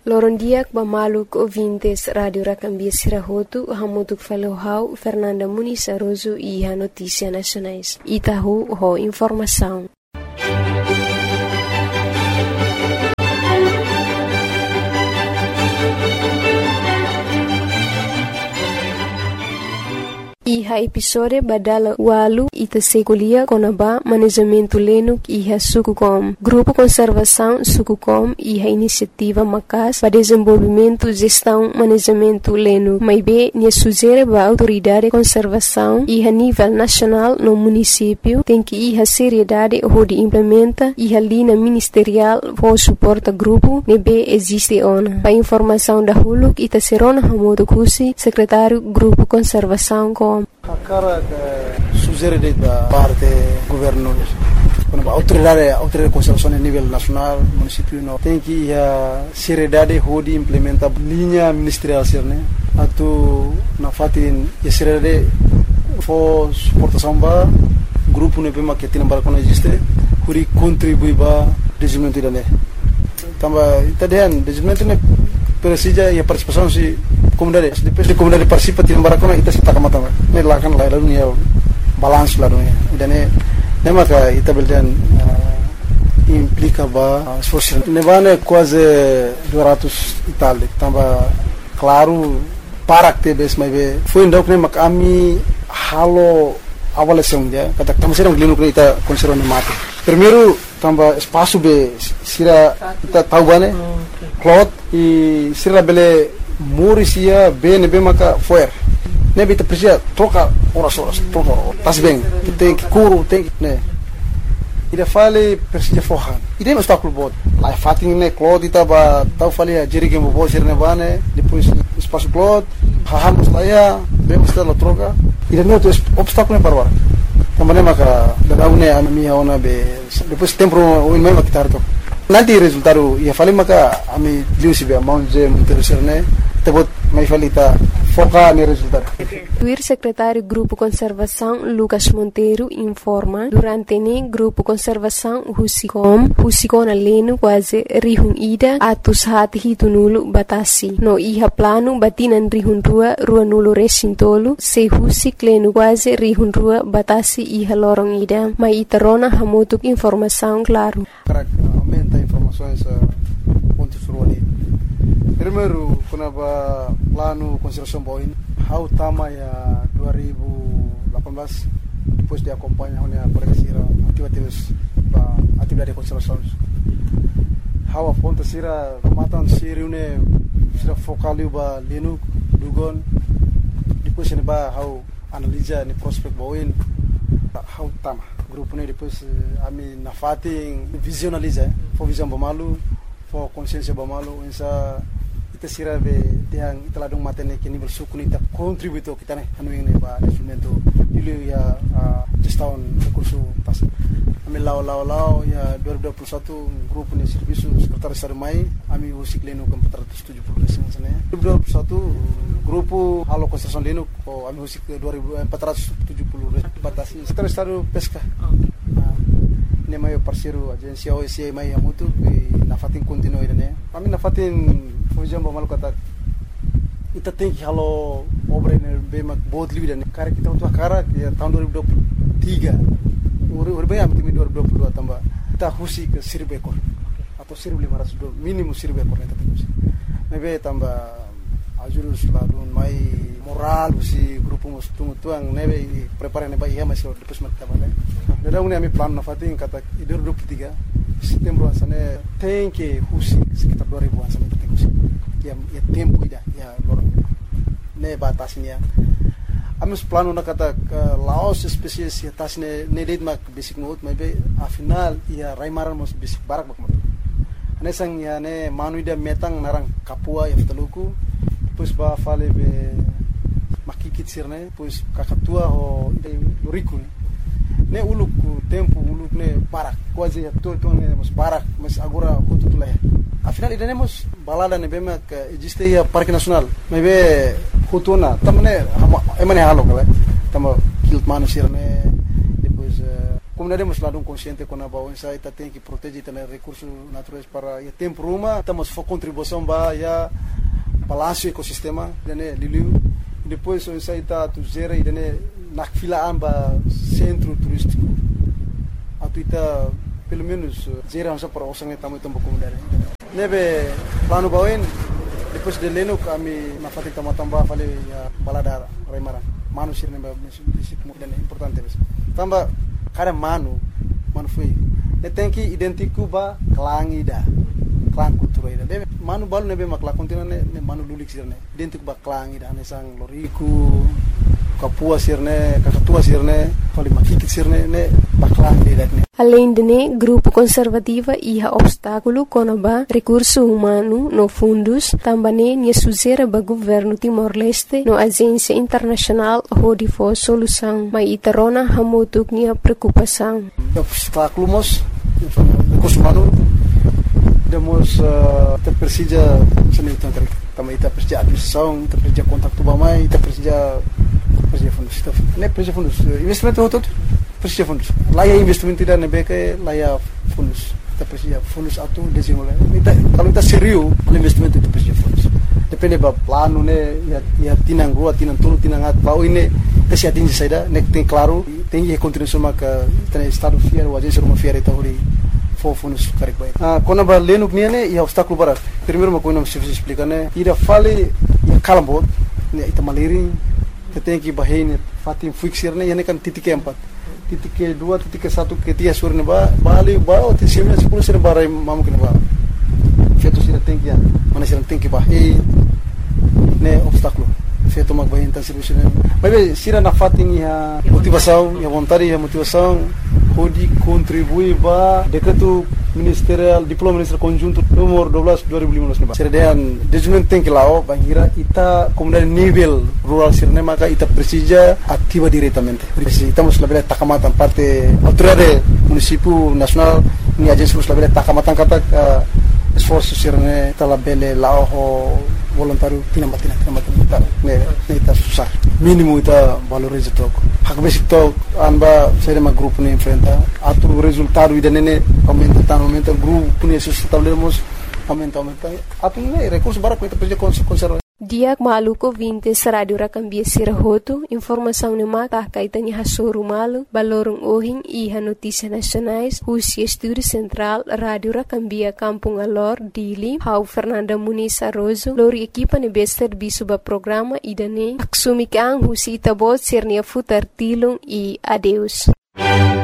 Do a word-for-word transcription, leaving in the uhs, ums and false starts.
Lorondiak Bamaluk ouvintes Rádio Racambia Sirahotu, Hamutuk Falohau, Fernanda Muniz Aroso e a Notícia Nacionais. Itahu, ho informação. Iha episode badala walu ita sekolia konaba manejamento lenuk iha Sukucom. Grupo Conservação Sukucom iha iniciativa macas para desenvolvimento, gestão, manejamento lenuk. Maibe nia sugere ba autoridade conservação iha nível nacional no município tem que iha seriedade onde implementa iha linha ministerial for suporta grupo nebe existe ona. Para informação da huluk ita serona hamodo kusi secretário Grupo Conservação com a cara que sugere da parte governo, quando a autoridade, a autoridade de conservação a nível nacional, município, não tem que a seriedade de implementar linha ministerial, né? Atu na fatin a seriedade for suportação ba grupo ne pema que tem para quando existe, huri contribui ba desenvolvimento da né. Também tadian desenvolvimento ne precisa e a participação se comunidade, depois de comunidade participa tim barakona ita sita kamata ne lakan la la dunia balance la dunia dan ne ne maka ita beldan implica ba esforço ne vane quase duzentos e tal tamba claro para que bes mai be foi ndok ne mak ami halo avaliação dia kata tamo serang glinu ita conserva ne mate primeiro tamba espaço be sira ita tahu bane cloth e sira bele Morisia bem bem maka foer. Nebe te precisa troca horas horas troca tas bem. Tem que curo tem que né. Ida fale precisa forrar. Ida mas está clube. Lá fatin né cloth ita ba tau fale a jerige mo bo sirne bane depois espaço cloth. Haham saya bem está la troca. Ida não tem obstáculo para agora. Também maka da une a minha ona be depois tempo o mesmo que tarto. Nanti resultado ia fale maka ami liusi be amount je interesserne tebot mai falita foca no resultado. O secretário Grupo Conservação Lucas Monteiro informa durante ne Grupo Conservação Husicom Husicona leno quase rihun ida atus hati hitunulu batasi no iha plano batinan rihun rua rua nulu resintolu se husik leno quase rihun rua batasi iha lorong ida mai itarona hamutuk informação claro. Aumenta informações pontos ruani. Primeiro, quando a plano conservação boin, how tama ya dua ribu lapan belas depois de acompanhar a polícia atividades ba atividade de conservação. How a ponta sira matan siriune sira focaliu ba lenu dugon depois ne ba how analisa ni prospect boin how tama grupo ne depois ami na fating visualiza for visão bamalu for consciência bamalu essa ita sira be tiang ita ladung matene ke nível suku ita contributo kita ne anu ini ba desenvolvimento dulu ya gestão recurso tas ami lao lao lao ya dua ribu dua puluh satu grupo ne serviço secretário Estado mai ami usik leno ke empat ratus tujuh puluh resim sana dua ribu dua puluh satu grupo halo konstruksi leno ko ami usik empat ratus tujuh puluh batasi secretário Estado pesca ne mai parceiro agência O S C mai amutu na fatin continue ne ami na fatin fujam ba malu kata ita tem que halo obra ne be mak bot libi dan cara kita untuk cara ya tahun dua ribu dua puluh tiga ur ur be am timi dua ribu dua puluh dua tambah kita husi ke seribu ekor atau seribu lima ratus minimum seribu ekor ne tapi mebe tambah ajurus ladun mai moral si grupo mus tungu tuang nebe prepare ne ba iya masih depois mak tabale da uni ami plan na fatin kata dua ribu dua puluh tiga setembro asane tem que husi sekitar dua ribu asane tem husi ya ya tempo ida ya lorong ne batasnya amus plano na kata laos spesies ya tasne ne date mak basic note maybe a final ya raimaran mos basic barak mak ane sang ya ne manu ida metang narang kapua ya ftaluku depois ba fale be makikit sirne depois kakatua ho ida luriku ne uluk tempo uluk ne barak quase ya todo ne mos barak mas agora quanto tu leh afinal ida nemos balada ne bema que existe ya parque nacional maybe hutuna tamne emane halo kala tamo kilt manu sirne depois comunidade hemos lado um consciente com a bau essa ita tem que proteger também recursos naturais para o tempo ruma estamos for contribuição ba ya balanço ecossistema dene liliu depois essa ita tu gera e dene na fila amba centro turístico atuita pelo menos gera essa para osang tamu tambo comunidade nebe plano bauen depois de leno kami na fati tamba fale ya balada remara manu sirne ba município é importante mesmo tamba cada manu manu foi ne tem que identificar ba clang ida clang cultura ida de manu balu nebe makla kontina ne manu lulik sirne identificar ba clang ida ne sang loriku kapua sirne kakatua sirne fale makikit sirne ne ba clang ida ne. Além de né, grupo conservativa e a obstáculo conaba recurso humano no fundos, também ne suzera ba governo Timor-Leste no agência internacional hodi for solução, mas itarona hamutuk nia preocupação. Obstáculo mos recurso humano demos te precisa seni tantre também te precisa administração, te precisa contato ba mai, te precisa precisa fundos, ne precisa fundos investimento todo precisa fundos. Lá é investimento tidak nebeke, lá é fundos. Kita precisa fundos atu desenvolver. Kalau kita serius, kalau investimento itu precisa fundos. Depende ba plano ne, ya ya tinang rua, tinang tulu, tinang at. Bau ini precisa atingir saida, nek tem claro, tem que continuar maka tem estado fiel, o agência uma fiel itu hori for fundos correct baik. Ah, quando ba leno nia ne, ya obstáculo barat. Primeiro uma coisa não se explica ne, ida fale ya kalambot, ne ita maliri, tem que bahine fatim fixir ne, ya ne kan titik empat. Titik ke dua, titik ke satu, ke tiga sur ne ba, bali ba, ti sembilan sepuluh sur ba rai mamu kene ba. Feto sira tem que mana sira tem que bahine ne obstáculo. Feto mag bahine tan sira sira. Mas sira na fatim ya motivação, ya vontade, ya motivação, pode contribuir ba decreto ministerial diploma ministerial conjunto nomor dua belas dua ribu lima belas ne ba. Sira dean desenvolvimento tem que lao bangira ita comunidade nível rural sirne maka ita precisa ativa diretamente. Estamos la bela takamatan parte autoridade município nacional ni agência la bela takamatan kata esforço sirne tala bele lao voluntário tinambatina tinambatina ne ne ita susah mínimo ita valoriza tok hak basic tok anba sere ma grupo ne enfrenta atu resultado ida nene aumenta tan aumenta grupo ne sustentávelemos aumenta aumenta atu ne recurso bara ita precisa conservar. Diak maluko vintes radio rakambia sirahoto, informação ne mata kaitani hasoru malu, balorong ohing iha notícias nacionais, Rusia Estúdio Central, Radio Rakambia Kampung Alor, Dili, Hau Fernanda Muniz Arrozo, lori equipa ne bester bisuba programa idane, aksumi kang husi itabot sirnia futar tilung e adeus.